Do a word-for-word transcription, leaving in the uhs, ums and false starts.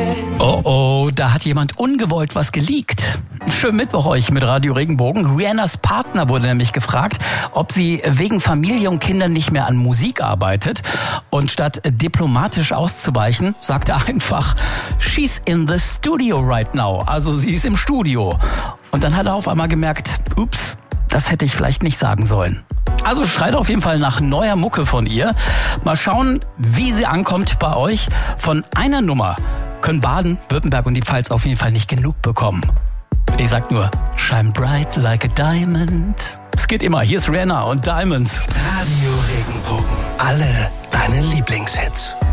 Oh oh, da hat jemand ungewollt was geleakt. Schönen Mittwoch euch mit Radio Regenbogen. Rihannas Partner wurde nämlich gefragt, ob sie wegen Familie und Kindern nicht mehr an Musik arbeitet. Und statt diplomatisch auszuweichen, sagt er einfach, she's in the studio right now. Also sie ist im Studio. Und dann hat er auf einmal gemerkt, ups, das hätte ich vielleicht nicht sagen sollen. Also schreit auf jeden Fall nach neuer Mucke von ihr. Mal schauen, wie sie ankommt bei euch. Von einer Nummer können Baden, Württemberg und die Pfalz auf jeden Fall nicht genug bekommen. Ich sag nur, shine bright like a diamond. Es geht immer, hier ist Rihanna und Diamonds. Radio Regenbogen, alle deine Lieblingshits.